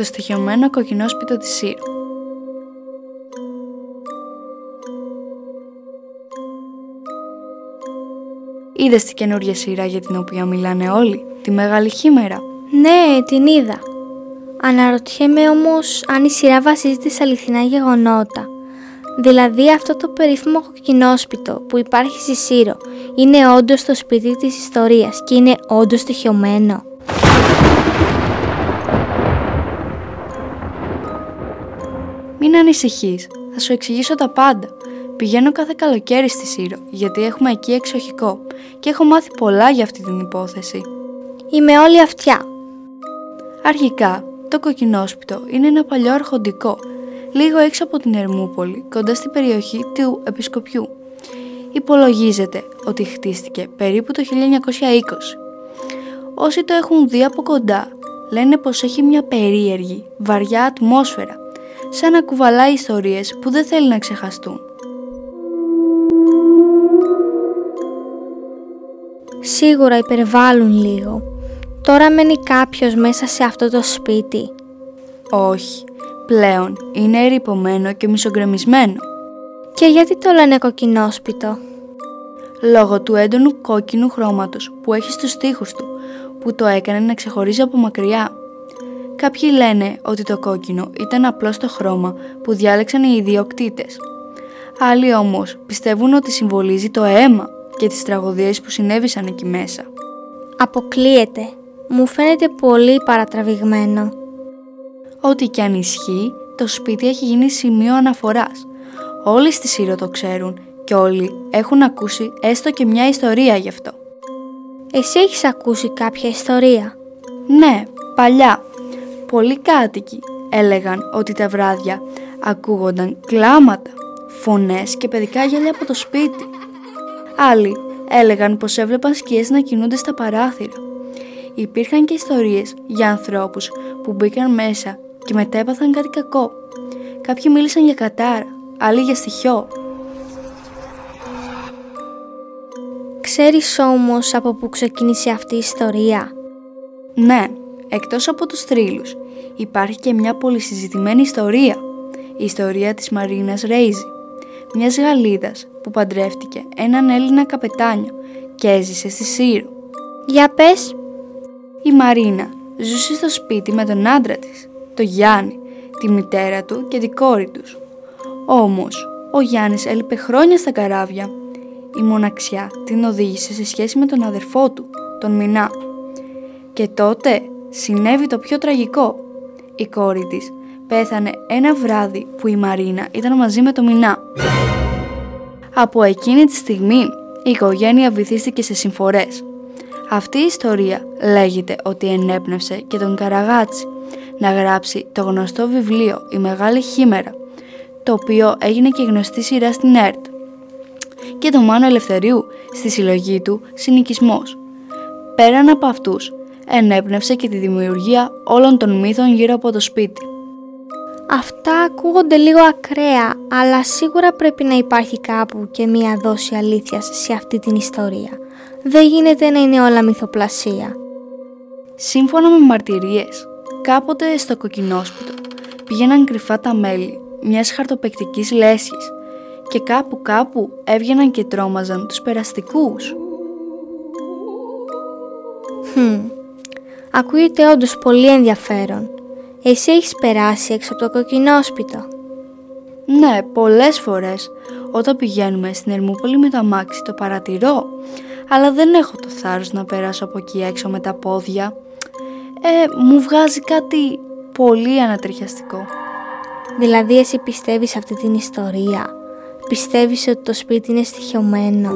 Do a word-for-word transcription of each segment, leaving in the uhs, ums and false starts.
το στοιχειωμένο κοκκινόσπιτο της Σύρου. Είδες την καινούργια σειρά για την οποία μιλάνε όλοι, τη Μεγάλη Χήμερα? Ναι, την είδα. Αναρωτιέμαι όμως αν η σειρά βασίζεται σε αληθινά γεγονότα. Δηλαδή αυτό το περίφημο κοκκινόσπιτο που υπάρχει στη Σύρο είναι όντως το σπίτι της ιστορίας και είναι όντως στοιχειωμένο. Μην ανησυχείς, θα σου εξηγήσω τα πάντα. Πηγαίνω κάθε καλοκαίρι στη Σύρο γιατί έχουμε εκεί εξοχικό και έχω μάθει πολλά για αυτή την υπόθεση. Είμαι όλη αυτιά. Αρχικά, το κοκκινόσπιτο είναι ένα παλιό αρχοντικό, λίγο έξω από την Ερμούπολη, κοντά στην περιοχή του Επισκοπιού. Υπολογίζεται ότι χτίστηκε περίπου το χίλια εννιακόσια είκοσι. Όσοι το έχουν δει από κοντά, λένε πως έχει μια περίεργη, βαριά ατμόσφαιρα, σαν να κουβαλάει ιστορίες που δεν θέλει να ξεχαστούν. Σίγουρα υπερβάλλουν λίγο. Τώρα μένει κάποιος μέσα σε αυτό το σπίτι? Όχι, πλέον είναι ερειπωμένο και μισογκρεμισμένο. Και γιατί το λένε κοκκινόσπιτο? Λόγω του έντονου κόκκινου χρώματος που έχει στους τοίχους του, που το έκανε να ξεχωρίζει από μακριά. Κάποιοι λένε ότι το κόκκινο ήταν απλώς το χρώμα που διάλεξαν οι ιδιοκτήτες. Άλλοι όμως πιστεύουν ότι συμβολίζει το αίμα και τις τραγωδίες που συνέβησαν εκεί μέσα. Αποκλείεται. Μου φαίνεται πολύ παρατραβηγμένο. Ό,τι κι αν ισχύει, το σπίτι έχει γίνει σημείο αναφοράς. Όλοι στη Σύρο το ξέρουν και όλοι έχουν ακούσει έστω και μια ιστορία γι' αυτό. Εσύ έχεις ακούσει κάποια ιστορία? Ναι, παλιά. Πολλοί κάτοικοι έλεγαν ότι τα βράδια ακούγονταν κλάματα, φωνές και παιδικά γέλια από το σπίτι. Άλλοι έλεγαν πως έβλεπαν σκιές να κινούνται στα παράθυρα. Υπήρχαν και ιστορίες για ανθρώπους που μπήκαν μέσα και μετά έπαθαν κάτι κακό. Κάποιοι μίλησαν για κατάρα, άλλοι για στοιχιό. Ξέρεις όμως από πού ξεκίνησε αυτή η ιστορία? Ναι, εκτός από τους θρύλους, υπάρχει και μια πολυσυζητημένη ιστορία. Η ιστορία της Μαρίνας Ρέιζη, μιας Γαλλίδας που παντρεύτηκε έναν Έλληνα καπετάνιο και έζησε στη Σύρο. Για πες. Η Μαρίνα ζούσε στο σπίτι με τον άντρα της, το Γιάννη, τη μητέρα του και την κόρη τους. Όμως, ο Γιάννης έλειπε χρόνια στα καράβια. Η μοναξιά την οδήγησε σε σχέση με τον αδερφό του, τον Μινά. Και τότε συνέβη το πιο τραγικό. Η κόρη της πέθανε ένα βράδυ που η Μαρίνα ήταν μαζί με τον Μινά. Από εκείνη τη στιγμή η οικογένεια βυθίστηκε σε συμφορές. Αυτή η ιστορία λέγεται ότι ενέπνευσε και τον Καραγάτσι να γράψει το γνωστό βιβλίο «Η Μεγάλη Χήμερα», το οποίο έγινε και γνωστή σειρά στην ΕΡΤ, και τον Μάνο Ελευθερίου στη συλλογή του «Συνοικισμός». Πέραν από αυτούς, ενέπνευσε και τη δημιουργία όλων των μύθων γύρω από το σπίτι. Αυτά ακούγονται λίγο ακραία, αλλά σίγουρα πρέπει να υπάρχει κάπου και μία δόση αλήθειας σε αυτή την ιστορία. Δεν γίνεται να είναι όλα μυθοπλασία. Σύμφωνα με μαρτυρίες, κάποτε στο κοκκινόσπιτο πήγαιναν κρυφά τα μέλη μιας χαρτοπαικτικής λέσχης και κάπου κάπου έβγαιναν και τρόμαζαν τους περαστικούς. Hm. Ακούγεται όντως πολύ ενδιαφέρον. Εσύ έχεις περάσει έξω από το κοκκινόσπιτο? Ναι, πολλές φορές. Όταν πηγαίνουμε στην Ερμούπολη με το αμάξι το παρατηρώ, αλλά δεν έχω το θάρρος να περάσω από εκεί έξω με τα πόδια. Ε, μου βγάζει κάτι πολύ ανατριχιαστικό. Δηλαδή εσύ πιστεύεις αυτή την ιστορία? Πιστεύεις ότι το σπίτι είναι στοιχειωμένο?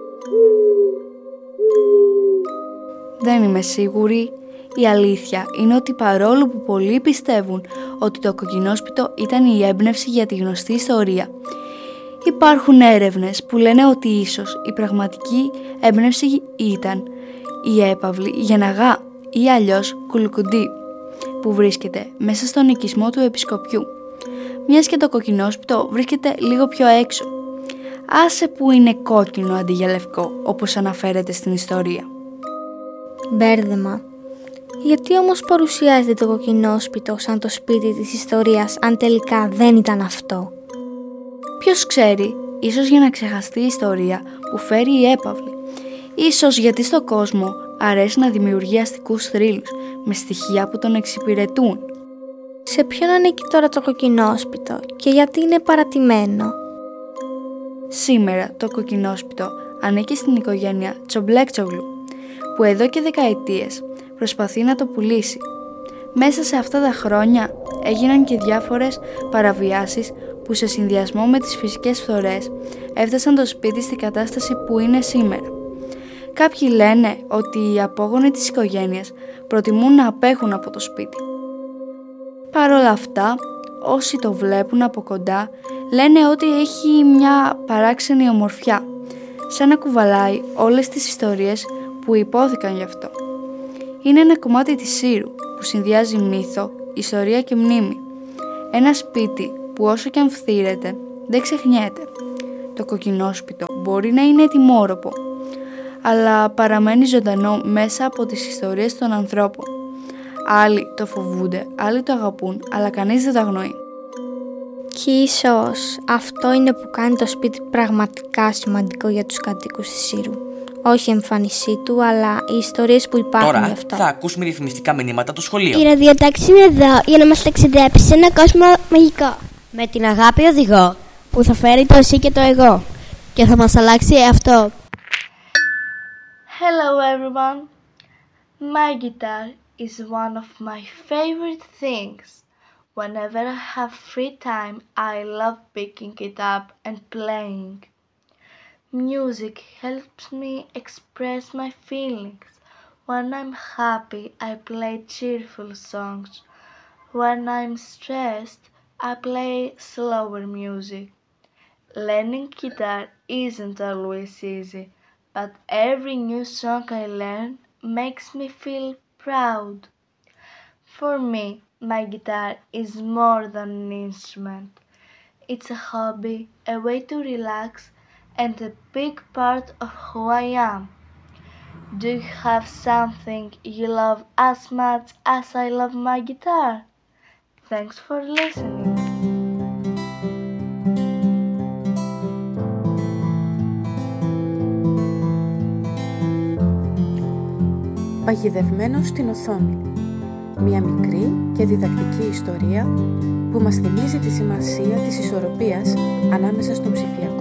Δεν είμαι σίγουρη. Η αλήθεια είναι ότι παρόλο που πολλοί πιστεύουν ότι το κοκκινόσπιτο ήταν η έμπνευση για τη γνωστή ιστορία, υπάρχουν έρευνες που λένε ότι ίσως η πραγματική έμπνευση ήταν η έπαυλη Γεναγά ή αλλιώς Κουλουκουντή, που βρίσκεται μέσα στον οικισμό του Επισκοπιού, μιας και το κοκκινόσπιτο βρίσκεται λίγο πιο έξω. Άσε που είναι κόκκινο αντί για λευκό, όπως αναφέρεται στην ιστορία. Μπέρδεμα. Γιατί όμως παρουσιάζεται το κοκκινόσπιτο σαν το σπίτι της ιστορίας, αν τελικά δεν ήταν αυτό? Ποιος ξέρει, ίσως για να ξεχαστεί η ιστορία που φέρει η έπαυλη. Ίσως γιατί στο κόσμο αρέσει να δημιουργεί αστικούς θρύλους με στοιχεία που τον εξυπηρετούν. Σε ποιον ανήκει τώρα το κοκκινόσπιτο και γιατί είναι παρατημένο? Σήμερα το κοκκινόσπιτο ανήκει στην οικογένεια Τσομπλέκτσογλου, που εδώ και δεκαετίες προσπαθεί να το πουλήσει. Μέσα σε αυτά τα χρόνια έγιναν και διάφορες παραβιάσεις που σε συνδυασμό με τις φυσικές φθορές έφτασαν το σπίτι στην κατάσταση που είναι σήμερα. Κάποιοι λένε ότι οι απόγονοι της οικογένειας προτιμούν να απέχουν από το σπίτι. Παρ' όλα αυτά, όσοι το βλέπουν από κοντά λένε ότι έχει μια παράξενη ομορφιά, σαν να κουβαλάει όλες τις ιστορίες που υπόθηκαν γι' αυτό. Είναι ένα κομμάτι της Σύρου που συνδυάζει μύθο, ιστορία και μνήμη. Ένα σπίτι που όσο και αν φθήρεται δεν ξεχνιέται. Το κοκκινόσπιτο μπορεί να είναι ετοιμόρροπο, αλλά παραμένει ζωντανό μέσα από τις ιστορίες των ανθρώπων. Άλλοι το φοβούνται, άλλοι το αγαπούν, αλλά κανείς δεν το αγνοεί. Και ίσως αυτό είναι που κάνει το σπίτι πραγματικά σημαντικό για τους κατοίκους της Σύρου. Όχι η εμφάνισή του, αλλά οι ιστορίες που υπάρχουν Τώρα γι' αυτό. θα ακούσουμε ρυθμιστικά μηνύματα του σχολείου. Η ραδιοτάξη είναι εδώ για να μας ταξιδέψει σε ένα κόσμο μαγικό. Με την αγάπη οδηγό Που θα φέρει το εσύ και το εγώ. Και θα μας αλλάξει αυτό. Hello everyone. My guitar is one of my favorite things. Whenever I have free time, I love picking it up and playing. Music helps me express my feelings. When I'm happy, I play cheerful songs. When I'm stressed, I play slower music. Learning guitar isn't always easy, but every new song I learn makes me feel proud. For me, my guitar is more than an instrument. It's a hobby, a way to relax, and a big part of who I am. Do you have something you love as much as I love my guitar? Thanks for listening. Παγιδευμένος στην οθόνη. Μια μικρή και διδακτική ιστορία που μας θυμίζει τη σημασία της ισορροπίας ανάμεσα στον ψηφιακό